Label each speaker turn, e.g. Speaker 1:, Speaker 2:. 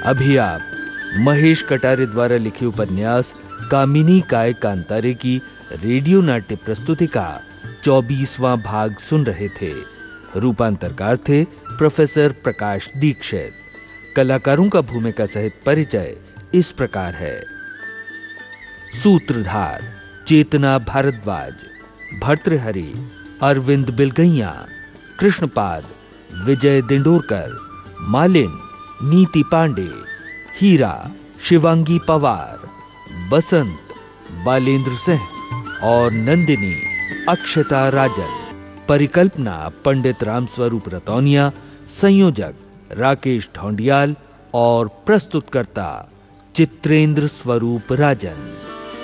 Speaker 1: अभी आप महेश कटारे द्वारा लिखी उपन्यास कामिनी काय कांतारे की रेडियो नाट्य प्रस्तुति का 24वां भाग सुन रहे थे। रूपांतरकार थे प्रोफेसर प्रकाश दीक्षित। कलाकारों का भूमिका सहित परिचय इस प्रकार है। सूत्रधार चेतना भारद्वाज, भर्तृहरि अरविंद बिलगैया, कृष्णपाद विजय दिंडोरकर, मालिन नीति पांडे, हीरा शिवांगी पवार, बसंत बालेंद्र सिंह और नंदिनी अक्षता राजन। परिकल्पना पंडित रामस्वरूप रतौनिया, संयोजक राकेश ढोंडियाल और प्रस्तुतकर्ता चित्रेंद्र स्वरूप राजन।